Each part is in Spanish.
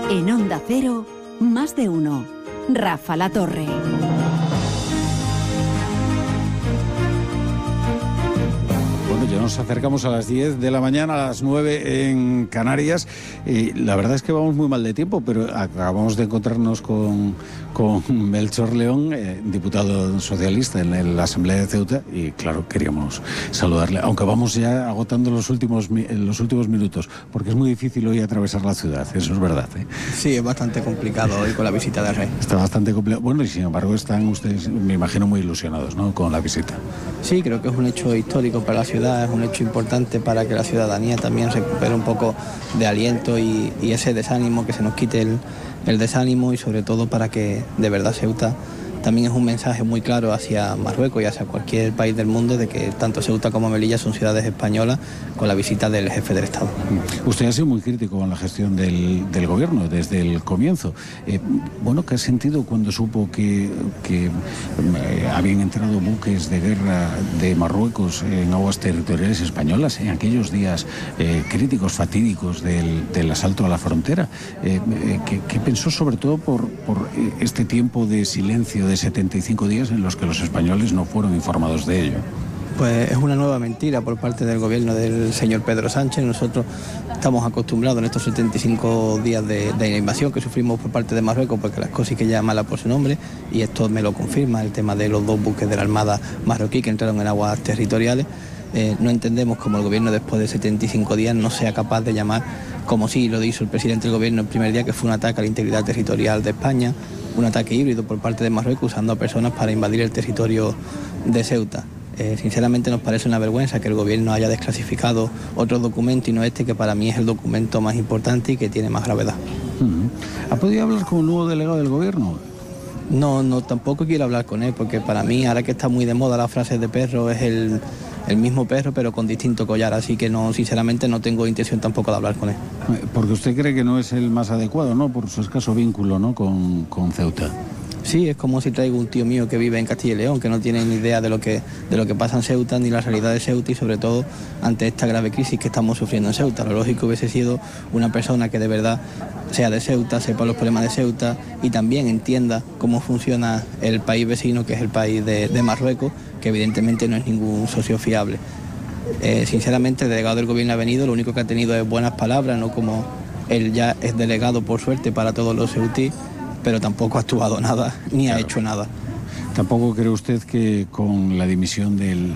En Onda Cero, más de uno. Rafa La Torre. Bueno, ya nos acercamos a las 10 de la mañana, a las 9 en Canarias. Y la verdad es que vamos muy mal de tiempo, pero acabamos de encontrarnos con Melchor León, diputado socialista en la Asamblea de Ceuta, y claro, queríamos saludarle, aunque vamos ya agotando los últimos minutos, porque es muy difícil hoy atravesar la ciudad, eso es verdad, ¿eh? Sí, es bastante complicado hoy con la visita del rey. Está bastante complicado. Bueno, y sin embargo están ustedes, me imagino, muy ilusionados, ¿no?, con la visita. Sí, creo que es un hecho histórico para la ciudad, es un hecho importante para que la ciudadanía también recupere un poco de aliento y ese desánimo, que se nos quite el desánimo, y sobre todo para que de verdad Ceuta también es un mensaje muy claro hacia Marruecos y hacia cualquier país del mundo de que tanto Ceuta como Melilla son ciudades españolas, con la visita del jefe del Estado. Usted ha sido muy crítico con la gestión del gobierno desde el comienzo. Bueno, ¿qué ha sentido cuando supo que habían entrado buques de guerra de Marruecos en aguas territoriales españolas en aquellos días críticos, fatídicos del asalto a la frontera? ¿Qué pensó sobre todo por este tiempo de silencio de 75 días en los que los españoles no fueron informados de ello? Pues es una nueva mentira por parte del gobierno del señor Pedro Sánchez. Nosotros estamos acostumbrados en estos 75 días de la invasión que sufrimos por parte de Marruecos, porque las cosas que llaman por su nombre, y esto me lo confirma el tema de los dos buques de la Armada marroquí que entraron en aguas territoriales. No entendemos cómo el gobierno después de 75 días no sea capaz de llamar, como sí lo hizo el presidente del gobierno el primer día, que fue un ataque a la integridad territorial de España, un ataque híbrido por parte de Marruecos usando a personas para invadir el territorio de Ceuta. Sinceramente nos parece una vergüenza que el gobierno haya desclasificado otro documento y no este, que para mí es el documento más importante y que tiene más gravedad. ¿Ha podido hablar con un nuevo delegado del gobierno? No, tampoco quiero hablar con él, porque para mí, ahora que está muy de moda la frase de perro, es el mismo perro pero con distinto collar, así que no, sinceramente no tengo intención tampoco de hablar con él. Porque usted cree que no es el más adecuado, ¿no?, por su escaso vínculo, ¿no?, con Ceuta. Sí, es como si traigo un tío mío que vive en Castilla y León, que no tiene ni idea de lo que pasa en Ceuta, ni la realidad de Ceuta, y sobre todo ante esta grave crisis que estamos sufriendo en Ceuta. Lo lógico hubiese sido una persona que de verdad sea de Ceuta, sepa los problemas de Ceuta y también entienda cómo funciona el país vecino, que es el país de Marruecos, que evidentemente no es ningún socio fiable. Sinceramente, el delegado del gobierno ha venido, lo único que ha tenido es buenas palabras, no como él ya es delegado, por suerte, para todos los ceutíes, pero tampoco ha actuado nada, ni ha hecho nada. ¿Tampoco cree usted que con la dimisión del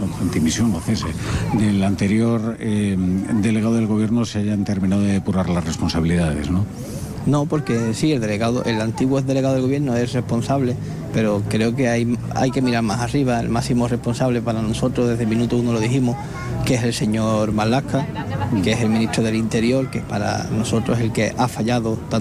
anterior delegado del gobierno se hayan terminado de depurar las responsabilidades, no? No, porque sí, el antiguo delegado del gobierno es responsable, pero creo que hay que mirar más arriba. El máximo responsable para nosotros, desde el minuto uno lo dijimos, que es el señor Marlaska, que es el ministro del Interior, que para nosotros es el que ha fallado